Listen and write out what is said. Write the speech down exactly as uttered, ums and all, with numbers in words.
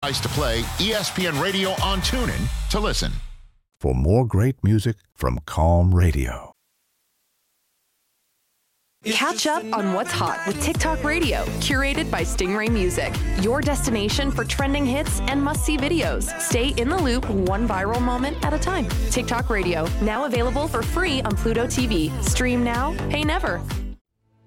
to play E S P N Radio on TuneIn to listen. For more great music from Calm Radio. Catch up on what's hot with TikTok Radio, curated by Stingray Music. Your destination for trending hits and must-see videos. Stay in the loop one viral moment at a time. TikTok Radio, now available for free on Pluto T V. Stream now, pay never.